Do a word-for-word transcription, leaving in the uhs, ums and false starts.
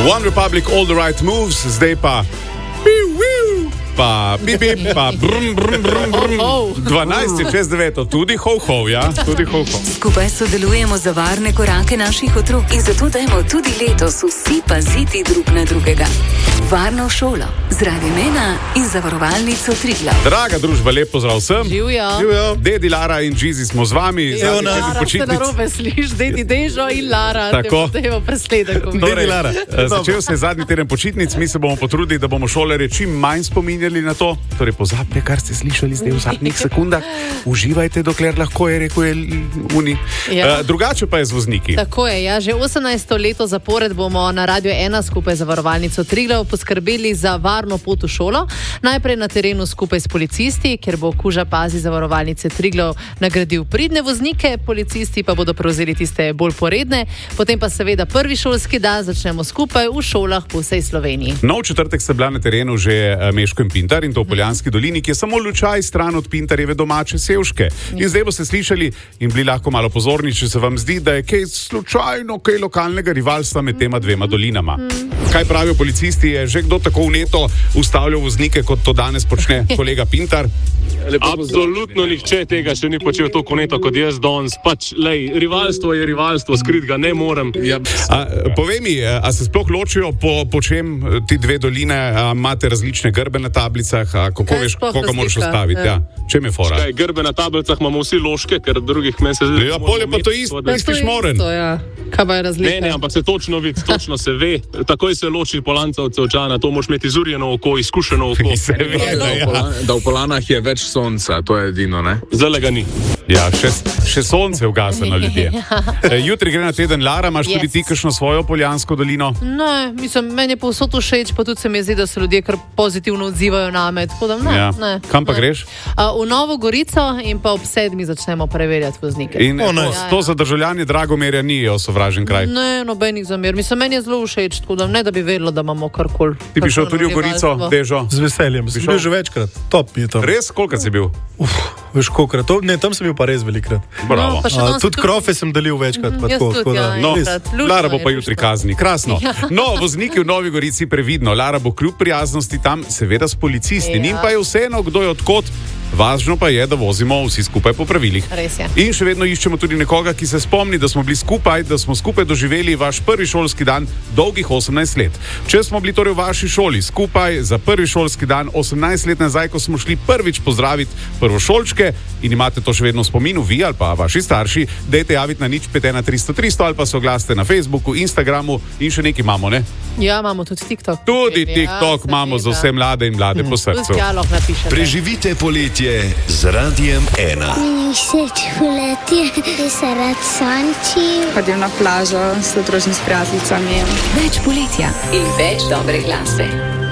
One Republic, All the Right Moves, zdaj pa pa bibi, pa brum, brum, brum, brum. dvanajst čez devet, tudi ho-ho, ja, tudi ho-ho. Skupaj sodelujemo za varne korake naših otrok in zato dajmo tudi letos vsi paziti drug na drugega. Varno šolo, zraven mena in zavarovalnico Triglav. Draga družba, lep pozdrav vsem. Živjo. Dedi Lara in Džizi smo z vami. Evo nas. Lara, ste narobe sliš, Dedi Dežo in Lara. Tako. Te bomo presledek. Dedi Lara. Začel se je zadnji teden počitnic, mi se bomo potrudili, da bomo šolarje čim manj spominjali na to. Torej, pozabite, kar ste slišali zdaj v zadnjih sekundah. Uživajte, dokler lahko, je rekel je Uni. Ja. Uh, drugače pa je z vozniki. Tako je, ja. Že osemnajsto leto zapored bomo na Radio ena skupaj z zavarovalnico Triglav poskrbeli za varno pot v šolo. Najprej na terenu skupaj s policisti, ker bo Kuža Pazi zavarovalnice Triglav nagradil pridne voznike, policisti pa bodo prevzeli tiste bolj poredne. Potem pa seveda prvi šolski dan začnemo skupaj v šolah po vsej Sloveniji. No, v četrtek sta bila na terenu že Meško in Pintar in to v Poljanski dolini, ki je samo lučaj stran od Pintarjeve domače Sevške. In zdaj boste slišali in bili lahko malo pozorni, če se vam zdi, da je kaj slučajno, kaj lokalnega rivalstva med tema dvema dolinama. Kaj pravijo policisti? Je že kdo tako vneto ustavljal voznike, kot to danes počne kolega Pintar? Absolutno nihče tega še ni počel tako neto kot jaz danes. Pač, lej, rivalstvo je rivalstvo, skrit ga ne morem. A, povej mi, a se sploh ločijo po, po čem ti dve doline, a imate različne grbe na tablicah, a kako veš, koga moraš ustaviti? Ja. Čem je fora? Kaj, grbe na tablicah imamo vsi loške, ker drugih meni se zdi. Ja, polje pa to isto, isti šmoren. Ja. Kaj pa je razlika? Ne, ne, ampak se točno vidi, točno se ve. Takoj se loči Polanca od Sevčana, to moraš imeti izurjeno oko, izkušeno oko. Se ve, da, da, ja. da v Polanah je več sonca, to je edino, ne? Zdaj ga ni. Ja, še, še sonce ugaseno ljudje. Jutri gre na teden Lara, imaš yes. tudi ti kakšno svojo Poljansko dolino? Ne, mislim, meni je povsod všeč, pa tudi se mi zdi, da se ljudje kar pozitivno odzivajo name. Tako da ne, ja. ne. Kam pa ne. greš? A, v Novo Gorico in pa ob sedmi začnemo preverjati voznike. In oh, no. to za državljanje Dragomerja ni osovražen kraj? Ne, nobenih zamer. Mislim, meni je zelo všeč, tako da ne, da bi vedela, da imamo karkoli. Ti bi šel tudi v Gorico, Dežo? Z veseljem, sem bil že večkrat. Top je tam. Res? Kolikrat si bil? Uf, veš kolikrat. Ne, tam sem bil pa res velikrat. Bravo. No, A, tudi krofe sem delil večkrat. Mm, pa tako, tudi, tako da, ja, no, Lučno Lara bo pa je, jutri lučno. kazni. Krasno. No, vozniki v Novi Gorici previdno. Lara bo kljub prijaznosti tam seveda s policisti. Ja. Njim pa je vseeno, kdo je odkot. Važno pa je, da vozimo vsi skupaj po pravilih. Res je. In še vedno iščemo tudi nekoga, ki se spomni, da smo bili skupaj, da smo skupaj doživeli vaš prvi šolski dan dolgih osemnajst let. Če smo bili torej v vaši šoli skupaj za prvi šolski dan osemnajst let nazaj, ko smo šli prvič pozdraviti prvošolčke in imate to še vedno v spominu, vi ali pa vaši starši, dajte javiti na nič pet ena tristo tristo ali pa se oglasite na Facebooku, Instagramu in še nekaj imamo, ne? Ja, imamo tudi TikTok. Tudi ja, TikTok imamo za vse mlade in mlade po srcu. Tudi dialog napišete. Preživite poletje z Radiem ena. Meni všeč poletje, da se rad sončim. Hodim na plažo, se družim s prijateljicami. Več poletja in več dobre glasbe.